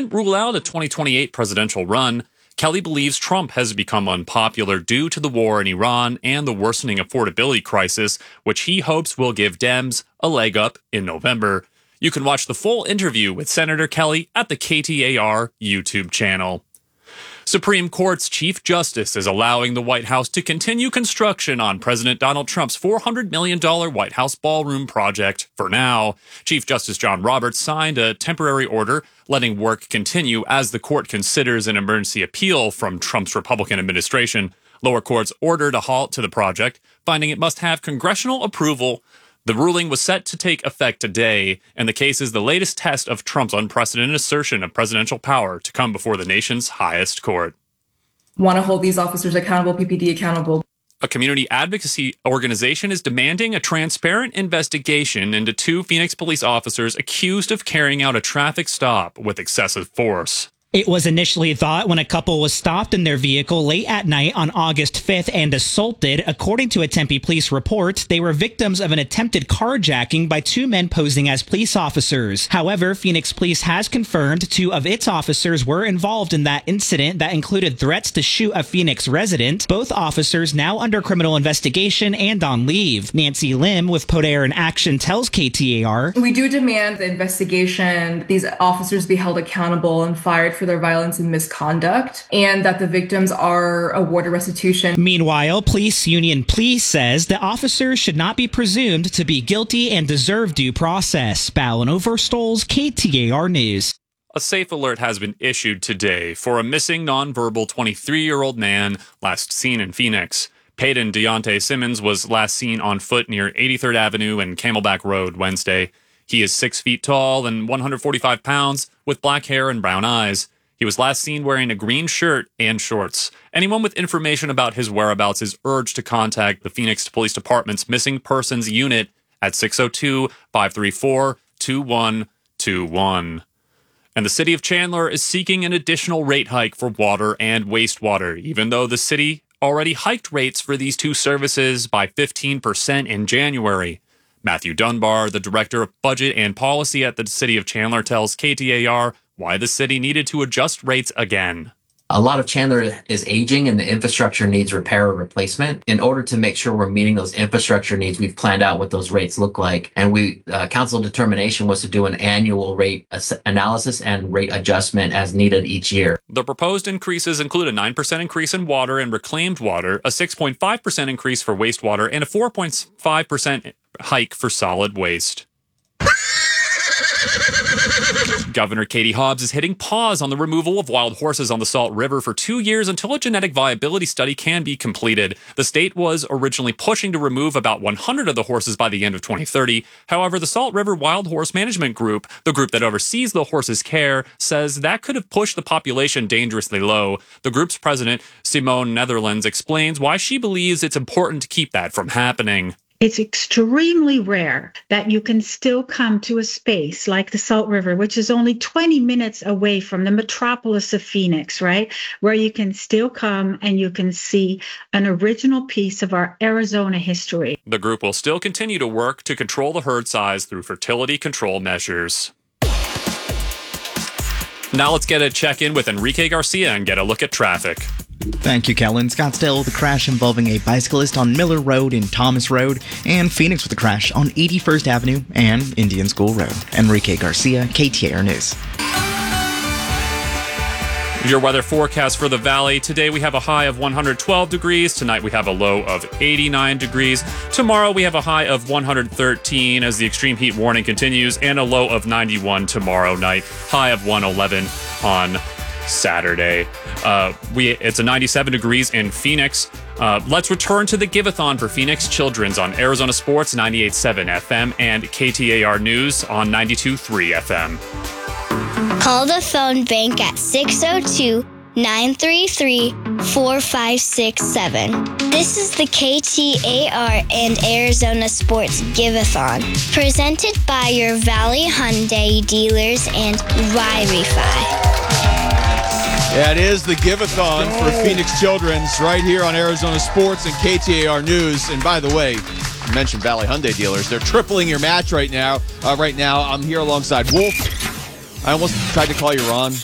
wouldn't rule out a 2028 presidential run. Kelly believes Trump has become unpopular due to the war in Iran and the worsening affordability crisis, which he hopes will give Dems a leg up in November. You can watch the full interview with Senator Kelly at the KTAR YouTube channel. Supreme Court's Chief Justice is allowing the White House to continue construction on President Donald Trump's $400 million White House ballroom project for now. Chief Justice John Roberts signed a temporary order letting work continue as the court considers an emergency appeal from Trump's Republican administration. Lower courts ordered a halt to the project, finding it must have congressional approval. The ruling was set to take effect today, and the case is the latest test of Trump's unprecedented assertion of presidential power to come before the nation's highest court. Want to hold these officers accountable, PPD accountable. A community advocacy organization is demanding a transparent investigation into 2 Phoenix police officers accused of carrying out a traffic stop with excessive force. It was initially thought when a couple was stopped in their vehicle late at night on August 5th and assaulted. According to a Tempe police report, they were victims of an attempted carjacking by 2 men posing as police officers. However, Phoenix Police has confirmed 2 of its officers were involved in that incident that included threats to shoot a Phoenix resident. Both officers now under criminal investigation and on leave. Nancy Lim with Podair in Action tells KTAR, "We do demand the investigation, these officers be held accountable and fired for their violence and misconduct, and that the victims are awarded restitution." Meanwhile, Police Union Police says the officers should not be presumed to be guilty and deserve due process. Ballin Overstoles, KTAR News. A safe alert has been issued today for a missing nonverbal 23-year-old man last seen in Phoenix. Peyton Deontay Simmons was last seen on foot near 83rd Avenue and Camelback Road Wednesday. He is 6 feet tall and 145 pounds with black hair and brown eyes. He was last seen wearing a green shirt and shorts. Anyone with information about his whereabouts is urged to contact the Phoenix Police Department's Missing Persons Unit at 602-534-2121. And the city of Chandler is seeking an additional rate hike for water and wastewater, even though the city already hiked rates for these 2 services by 15% in January. Matthew Dunbar, the director of budget and policy at the city of Chandler, tells KTAR why the city needed to adjust rates again. A lot of Chandler is aging and the infrastructure needs repair or replacement. In order to make sure we're meeting those infrastructure needs, we've planned out what those rates look like. And council determination was to do an annual rate analysis and rate adjustment as needed each year. The proposed increases include a 9% increase in water and reclaimed water, a 6.5% increase for wastewater, and a 4.5% hike for solid waste. Governor Katie Hobbs is hitting pause on the removal of wild horses on the Salt River for 2 years until a genetic viability study can be completed. The state was originally pushing to remove about 100 of the horses by the end of 2030. However, the Salt River Wild Horse Management Group, the group that oversees the horses' care, says that could have pushed the population dangerously low. The group's president, Simone Netherlands, explains why she believes it's important to keep that from happening. It's extremely rare that you can still come to a space like the Salt River, which is only 20 minutes away from the metropolis of Phoenix, right? Where you can still come and you can see an original piece of our Arizona history. The group will still continue to work to control the herd size through fertility control measures. Now let's get a check-in with Enrique Garcia and get a look at traffic. Thank you, Kellen. Scottsdale with a crash involving a bicyclist on Miller Road and Thomas Road, and Phoenix with a crash on 81st Avenue and Indian School Road. Enrique Garcia, KTAR News. Your weather forecast for the valley. Today we have a high of 112 degrees. Tonight we have a low of 89 degrees. Tomorrow we have a high of 113 as the extreme heat warning continues, and a low of 91 tomorrow night. High of 111 on Saturday. It's a 97 degrees in Phoenix. Let's return to the Give-a-thon for Phoenix Children's on Arizona Sports 98.7 FM and KTAR News on 92.3 FM. Call the phone bank at 602-933-4567. This is the KTAR and Arizona Sports Give-a-thon, presented by your Valley Hyundai dealers and Y-Refi. Yeah, it is the Give-a-thon for Phoenix Children's right here on Arizona Sports and KTAR News. And by the way, you mentioned Valley Hyundai dealers. They're tripling your match right now. I'm here alongside Wolf. I almost tried to call you Ron.